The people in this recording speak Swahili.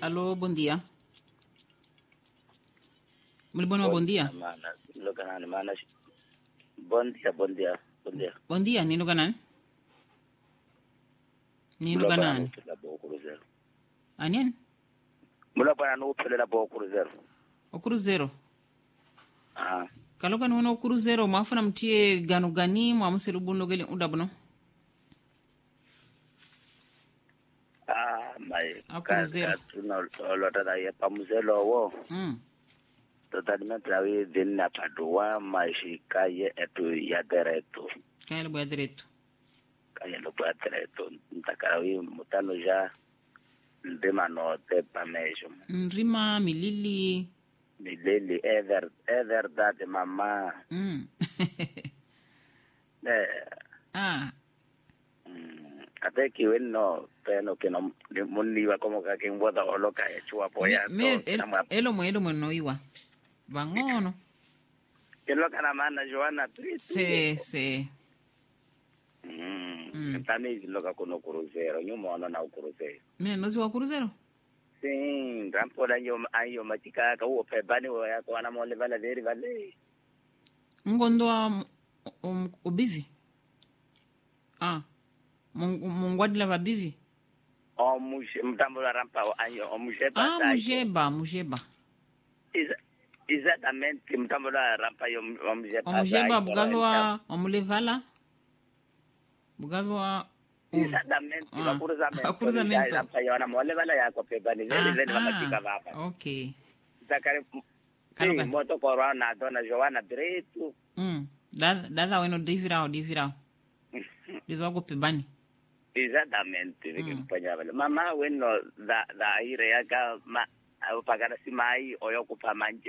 Alô, bom dia. Muito bom dia. Mana, lokanan mana. Bom dia, bom dia, bom dia. Bom dia, Nino Ganan. Nino Ganan. Anian? Mula para no pele la bo cruzeiro. O Cruzeiro. Ah, Kaloka nuona o Cruzeiro, mafuna mtie ganu gani, mwamuselu bundo gele udabuno. mai. A Cruzeiro. Tuna lota da ya pamuzelo wo. Totalmente la vi dinna padua, mas calle etu ya direto. Kaya bo ya direto. Calle lo pa direto. Ntakarawi mutano já ndema no te pamejo. Nrima, milili. Milele é verdade, mamá. Ah, Até que eu não tenho que não muniva como que quem bota o loca e chua poya. elo mo no iwa. Bangono. Que loca na mana Joana Trito. Se. Tani loca com o cruzeiro, nyuma ona na o cruzeiro. Me no ziwa Cruzeiro. Sim, rampo da ayo matika ka o pe bani o ya ko ana mo le vala veri vale. Ngondo o bivi. Ah. Mungwadila va bivi. O mtambo la rampa o ayo o mujeba. Ah, mujeba. Exatamente, mtambo la rampa yo o mujeba. O mujeba bugavwa o mulevala. Bugavwa exatamente, cruzamento. Rampa yo ana mo le vala ya ko pe bani veri le matika vapa. Okay. Zakare sim, moto corona dona Joana Direito. Dada weno divirao. Dizo ko pe bani. Exatamente, mamá bueno da ire ya ka ma pagara si mai o yo kupa manje